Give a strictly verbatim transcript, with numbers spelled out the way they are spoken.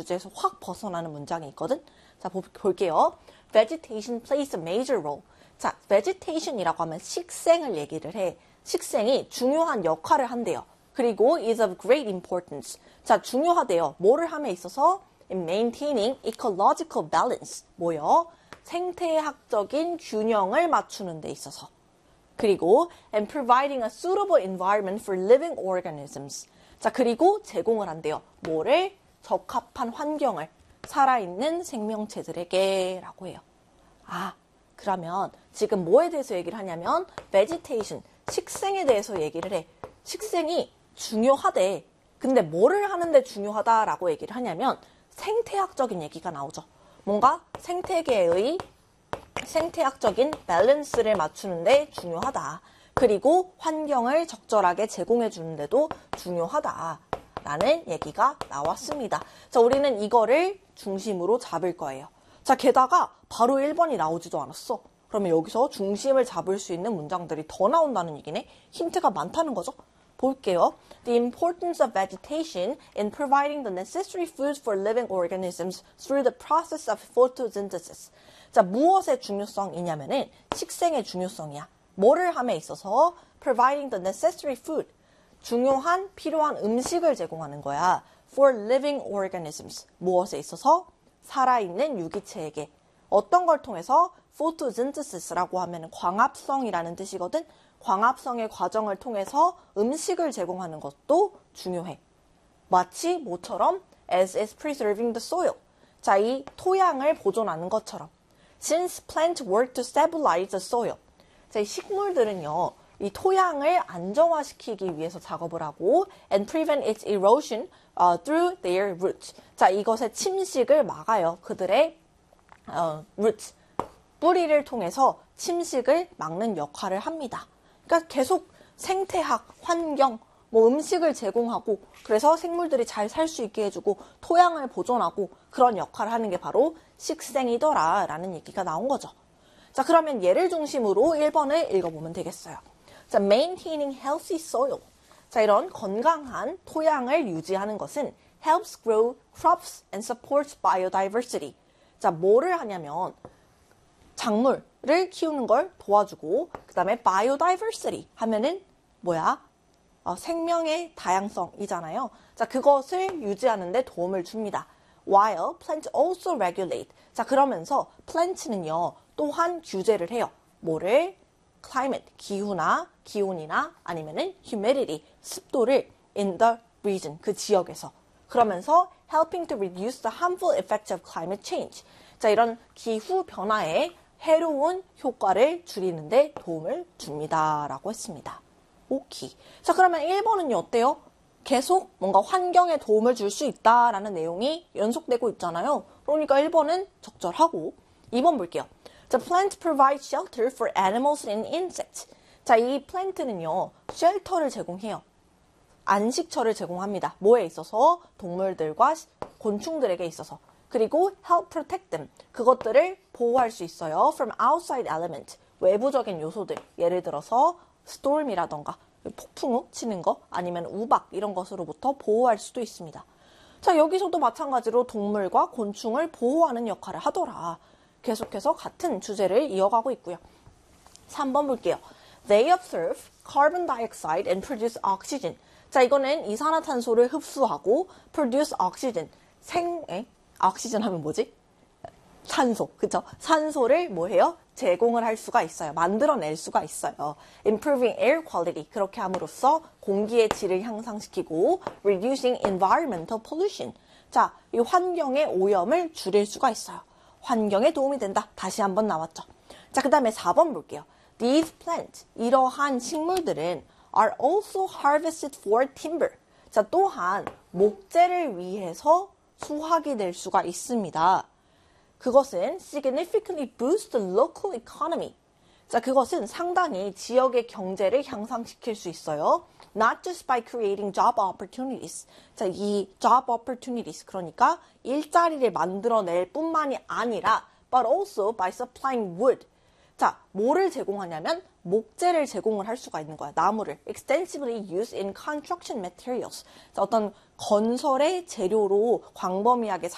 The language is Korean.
주제에서 확 벗어나는 문장이 있거든. 자, 보, 볼게요. Vegetation plays a major role. 자, vegetation이라고 하면 식생을 얘기를 해. 식생이 중요한 역할을 한대요. 그리고 is of great importance. 자, 중요하대요. 뭐를 함에 있어서? In maintaining ecological balance. 뭐요? 생태학적인 균형을 맞추는 데 있어서. 그리고 and providing a suitable environment for living organisms. 자, 그리고 제공을 한대요. 뭐를? 적합한 환경을 살아있는 생명체들에게 라고 해요. 아, 그러면 지금 뭐에 대해서 얘기를 하냐면 vegetation, 식생에 대해서 얘기를 해. 식생이 중요하대. 근데 뭐를 하는데 중요하다라고 얘기를 하냐면 생태학적인 얘기가 나오죠. 뭔가 생태계의 생태학적인 밸런스를 맞추는데 중요하다. 그리고 환경을 적절하게 제공해 주는데도 중요하다라는 얘기가 나왔습니다. 자, 우리는 이거를 중심으로 잡을 거예요. 자, 게다가 바로 일 번이 나오지도 않았어. 그러면 여기서 중심을 잡을 수 있는 문장들이 더 나온다는 얘기네. 힌트가 많다는 거죠. 볼게요. The importance of vegetation in providing the necessary foods for living organisms through the process of photosynthesis. 자, 무엇의 중요성이냐면은 식생의 중요성이야. 뭐를 함에 있어서 providing the necessary food. 중요한 필요한 음식을 제공하는 거야. For living organisms. 무엇에 있어서? 살아있는 유기체에게. 어떤 걸 통해서? photosynthesis라고 하면 광합성이라는 뜻이거든. 광합성의 과정을 통해서 음식을 제공하는 것도 중요해. 마치 뭐처럼? As is preserving the soil. 자, 이 토양을 보존하는 것처럼. Since plants work to stabilize the soil. 자, 이 식물들은요, 이 토양을 안정화시키기 위해서 작업을 하고 and prevent its erosion uh, through their roots. 자, 이것의 침식을 막아요. 그들의 uh, roots. 뿌리를 통해서 침식을 막는 역할을 합니다. 그러니까 계속 생태학, 환경, 뭐 음식을 제공하고 그래서 생물들이 잘 살 수 있게 해주고 토양을 보존하고 그런 역할을 하는 게 바로 식생이더라 라는 얘기가 나온 거죠. 자, 그러면 얘를 중심으로 일 번을 읽어보면 되겠어요. 자, maintaining healthy soil. 자, 이런 건강한 토양을 유지하는 것은 helps grow crops and supports biodiversity. 자, 뭐를 하냐면 작물을 키우는 걸 도와주고 그 다음에 biodiversity 하면은 뭐야? 어, 생명의 다양성이잖아요. 자, 그것을 유지하는 데 도움을 줍니다. While plants also regulate. 자, 그러면서 plants는요, 또한 규제를 해요. 뭐를? climate, 기후나 기온이나 아니면은 humidity, 습도를 in the region, 그 지역에서. 그러면서 helping to reduce the harmful effects of climate change. 자, 이런 기후 변화에 해로운 효과를 줄이는 데 도움을 줍니다. 라고 했습니다. 오케이. 자, 그러면 일 번은요, 어때요? 계속 뭔가 환경에 도움을 줄 수 있다라는 내용이 연속되고 있잖아요. 그러니까 일 번은 적절하고 이 번 볼게요. 자, plant provides shelter for animals and insects. 자, 이 플랜트는요, 쉘터를 제공해요. 안식처를 제공합니다. 뭐에 있어서? 동물들과 곤충들에게 있어서. 그리고 help protect them. 그것들을 보호할 수 있어요. From outside element. 외부적인 요소들. 예를 들어서 storm이라던가 폭풍우 치는 거 아니면 우박 이런 것으로부터 보호할 수도 있습니다. 자, 여기서도 마찬가지로 동물과 곤충을 보호하는 역할을 하더라. 계속해서 같은 주제를 이어가고 있고요. 삼 번 볼게요. They observe carbon dioxide and produce oxygen. 자, 이거는 이산화탄소를 흡수하고 produce oxygen. 생에 오xygen 하면 뭐지? 산소, 그쵸? 산소를 뭐 해요? 제공을 할 수가 있어요. 만들어낼 수가 있어요. Improving air quality. 그렇게 함으로써 공기의 질을 향상시키고 reducing environmental pollution. 자, 이 환경의 오염을 줄일 수가 있어요. 환경에 도움이 된다. 다시 한번 나왔죠. 자, 그 다음에 사 번 볼게요. These plants, 이러한 식물들은 are also harvested for timber. 자, 또한 목재를 위해서 수확이 될 수가 있습니다. 그것은 significantly boost the local economy. 자, 그것은 상당히 지역의 경제를 향상시킬 수 있어요. Not just by creating job opportunities. 자, 이 job opportunities, 그러니까 일자리를 만들어낼 뿐만이 아니라 but also by supplying wood. 자, 뭐를 제공하냐면 목재를 제공을 할 수가 있는 거야. 나무를 extensively used in construction materials. 자, 어떤 건설의 재료로 광범위하게